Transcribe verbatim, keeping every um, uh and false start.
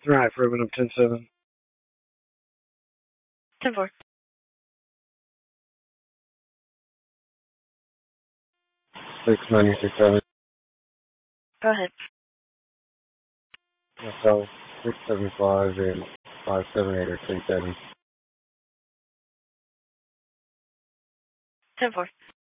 Right, for open up ten seven. ten four. six ninety six seven. Go ahead. Myself, six seven five and five seven eight or three seven. ten four.